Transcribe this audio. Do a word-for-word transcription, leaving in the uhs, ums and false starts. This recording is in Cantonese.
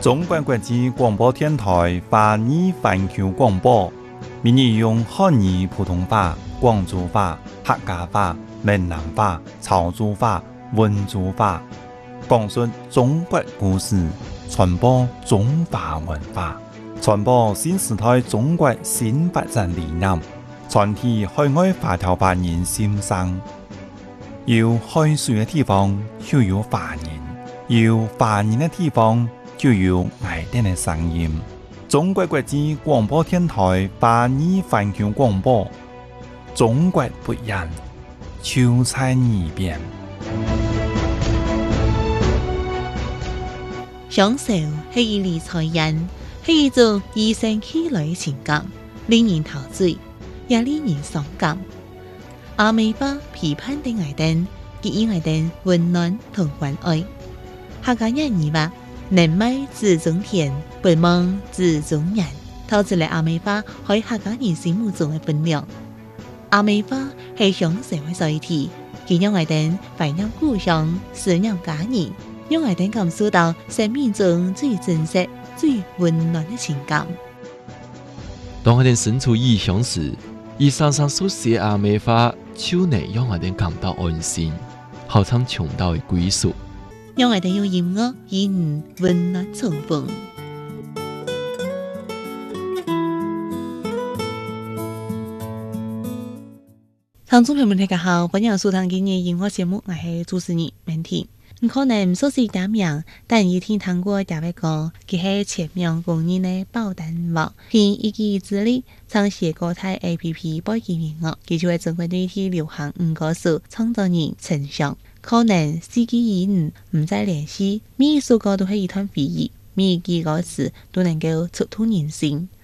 中国国际广播电台华语环球广播，每日用汉语普通话、广州话、客家话、闽南话、潮州话、温州话，讲述中国故事，传播中华文化，传播新时代中国新发展理念，传递海外华侨华人心声。有海水的地方就有华人，有华人的地方就有爱人的声音。中国国际广播电台华语环球广播，中国不一样，就在耳边。 享受是一理财人，是一种与生俱來嘅情感，令人陶醉，也令人傷感。阿美巴批判的愛人，給予愛人溫暖同關愛。客家人語話：人美自中田，不忘自中人，透出嚟阿美巴喺客家人心目中嘅分量。阿美巴係享受嘅載體，佢讓愛人懷念故鄉，思念家人，讓愛人感受到生命中最真實、最溫暖嘅情感。 當我哋身處異鄉時，以常常書寫阿美話，就能讓我哋感到安心，好像尋到嘅歸屬。 讓我哋用音樂與你溫暖重逢。聽眾朋友們大家好，歡迎收聽今日音樂節目，我係主持人文婷。可能唔熟悉點名，但一聽聽過大位歌，佢係前面公認嘅寶丹王，憑一己之力唱寫歌台 A P P 背景音樂，佢就係中國內地流行五歌手創作人陳翔。可能四季以五唔再聯繫，每一首歌都係一段回憶，每一句歌詞都能夠觸動人心。